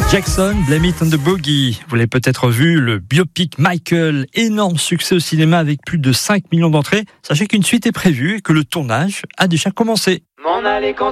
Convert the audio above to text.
Jackson, Blame It on the Boogie. Vous l'avez peut-être vu, le biopic Michael, énorme succès au cinéma avec plus de 5 millions d'entrées. Sachez qu'une suite est prévue et que le tournage a déjà commencé.